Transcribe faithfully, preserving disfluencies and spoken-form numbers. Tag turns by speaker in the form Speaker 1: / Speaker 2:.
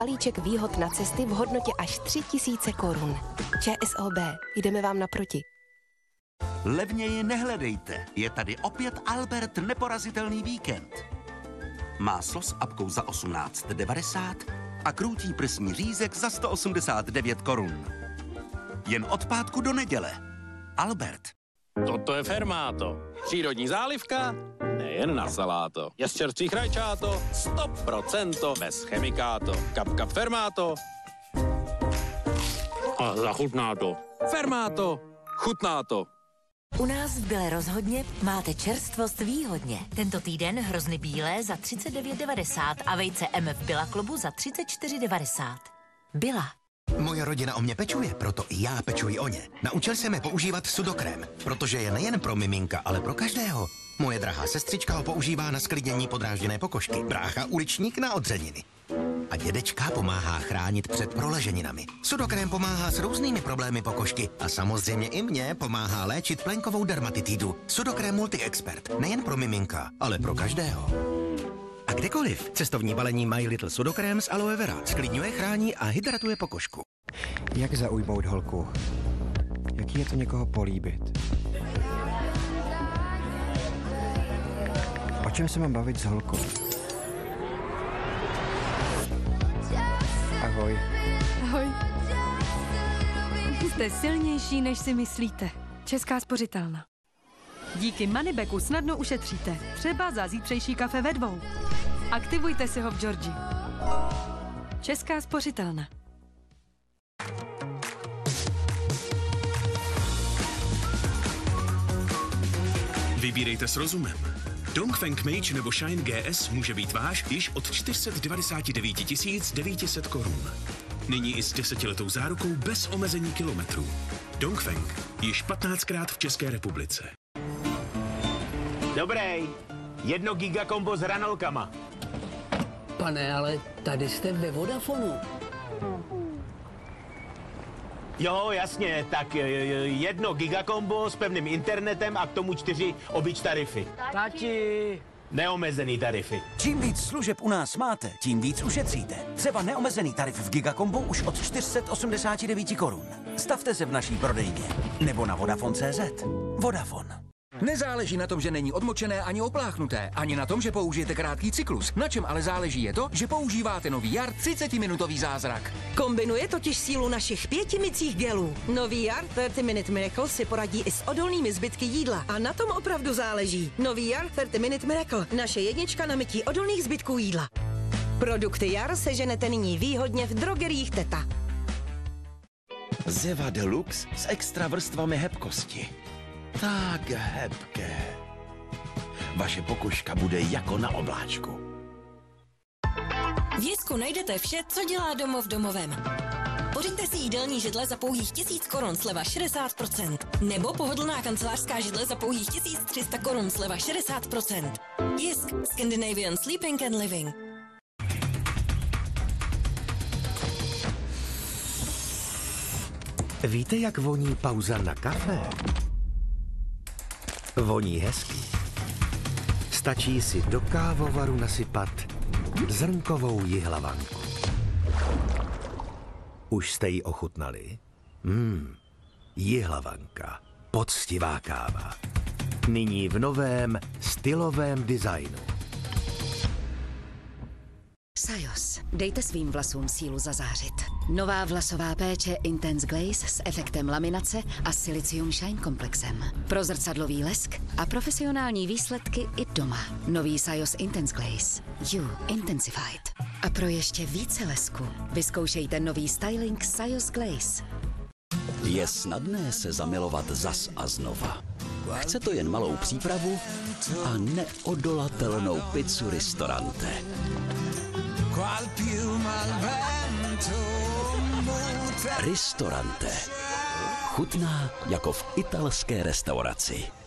Speaker 1: Balíček výhod na cesty v hodnotě až tři tisíce korun. ČSOB, jdeme vám naproti.
Speaker 2: Levněji nehledejte, je tady opět Albert neporazitelný víkend. Máslo s apkou za osmnáct devadesát a krůtí prsní řízek za sto osmdesát devět korun. Jen od pátku do neděle. Albert.
Speaker 3: Toto je Fermáto. Přírodní zálivka, nejen na saláto. Je z čerstvých rajčáto, sto procent bez chemikáto. Kap, kap Fermáto. A zachutná to. Fermáto, chutná to.
Speaker 4: U nás v Bile rozhodně máte čerstvost výhodně. Tento týden hrozny bílé za třicet devět devadesát a vejce M F Billa klubu za třicet čtyři devadesát. Billa.
Speaker 5: Moje rodina o mě pečuje, proto i já pečuji o ně. Naučil jsem je používat sudokrém, protože je nejen pro miminka, ale pro každého. Moje drahá sestřička ho používá na sklidnění podrážděné pokožky, brácha uličník na odřeniny. A dědečka pomáhá chránit před proleženinami. Sudokrém pomáhá s různými problémy pokožky a samozřejmě i mě pomáhá léčit plenkovou dermatitidu. Sudokrém Multi-Expert, nejen pro miminka, ale pro každého. A kdekoliv. Cestovní balení My Little Sudokrém z aloe vera. Sklidňuje, chrání a hydratuje pokožku.
Speaker 6: Jak zaujmout holku? Jaký je to někoho políbit? O čem se mám bavit s holkou? Ahoj.
Speaker 7: Ahoj. Jste silnější, než si myslíte. Česká spořitelna. Díky Moneybacku snadno ušetříte. Třeba za zítřejší kafe ve dvou. Aktivujte si ho v Georgii. Česká spořitelna.
Speaker 8: Vybírejte s rozumem. Dongfeng Mage nebo Shine G S může být váš již od čtyři sta devadesát devět tisíc devět set korun. Nyní i s desetiletou zárukou bez omezení kilometrů. Dongfeng již patnáctkrát v České republice.
Speaker 9: Dobrý, jedno gigakombo s hranolkama.
Speaker 10: Pane, ale tady jste ve Vodafonu.
Speaker 9: Jo, jasně, tak jedno gigakombo s pevným internetem a k tomu čtyři obyč tarify.
Speaker 10: Tati!
Speaker 9: Neomezený tarify.
Speaker 11: Čím víc služeb u nás máte, tím víc ušetříte. Třeba neomezený tarif v Gigakombu už od čtyři sta osmdesát devět korun. Stavte se v naší prodejně. Nebo na Vodafone tečka cé zet. Vodafone.
Speaker 12: Nezáleží na tom, že není odmočené ani opláchnuté, ani na tom, že použijete krátký cyklus. Na čem ale záleží je to, že používáte nový Jar třicetiminutový zázrak.
Speaker 13: Kombinuje totiž sílu našich pětimicích gelů. Nový Jar třicet Minute Miracle si poradí i s odolnými zbytky jídla. A na tom opravdu záleží. Nový Jar třicet Minute Miracle. Naše jednička na mytí odolných zbytků jídla. Produkty Jar seženete nyní výhodně v drogeriích Teta.
Speaker 2: Zeva Deluxe s extra vrstvami hebkosti. Tak hebké. Vaše pokožka bude jako na obláčku.
Speaker 14: V Jesku najdete vše, co dělá domov domovem. Pořiďte si jídelní židle za pouhých tisíc korun sleva šedesát procent. Nebo pohodlná kancelářská židle za pouhých tisíc tři sta korun sleva šedesát procent. Jisk. Scandinavian Sleeping and Living.
Speaker 5: Víte, jak voní pauza na kafe? Voní hezký. Stačí si do kávovaru nasypat zrnkovou jihlavanku. Už jste ji ochutnali? Mmm, jihlavanka, poctivá káva. Nyní v novém stylovém designu.
Speaker 15: Sajos. Dejte svým vlasům sílu zazářit. Nová vlasová péče Intense Glaze s efektem laminace a Silicium Shine komplexem. Pro zrcadlový lesk a profesionální výsledky i doma. Nový Sajos Intense Glaze. You Intensified. A pro ještě více lesku vyzkoušejte nový styling Sajos Glaze.
Speaker 16: Je snadné se zamilovat zas a znova. Chce to jen malou přípravu a neodolatelnou pizzu Ristorante. Ristorante. Chutná jako v italské restauraci.